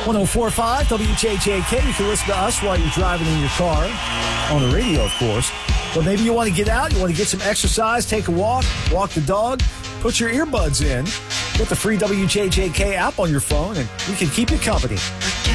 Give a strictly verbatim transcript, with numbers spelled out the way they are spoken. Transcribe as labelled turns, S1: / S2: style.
S1: one oh four point five W J J K. You can listen to us while you're driving in your car, on the radio, of course. But maybe you want to get out, you want to get some exercise, take a walk, walk the dog, put your earbuds in, put the free W J J K app on your phone, and we can keep you company.